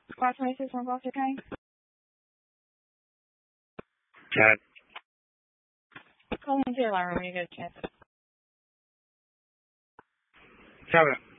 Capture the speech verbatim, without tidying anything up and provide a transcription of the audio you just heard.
five twenty-six, one Foster Kane. Got it. Call into your alarm when you get a chance. Copy.